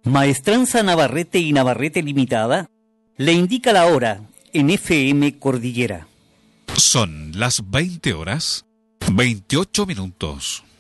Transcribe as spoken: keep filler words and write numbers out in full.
Maestranza Navarrete y Navarrete Limitada le indica la hora en F M Cordillera. Son las veinte horas, veintiocho minutos.